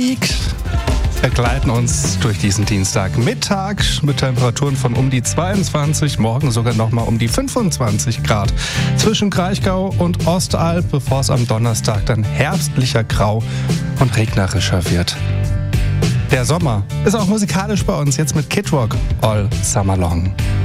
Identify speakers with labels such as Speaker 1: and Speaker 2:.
Speaker 1: Musik begleiten uns durch diesen Dienstagmittag mit Temperaturen von um die 22, morgen sogar nochmal um die 25 Grad. Zwischen Kraichgau und Ostalb, bevor es am Donnerstag dann herbstlicher grau und regnerischer wird. Der Sommer ist auch musikalisch bei uns, jetzt mit Kid Rock All Summer Long.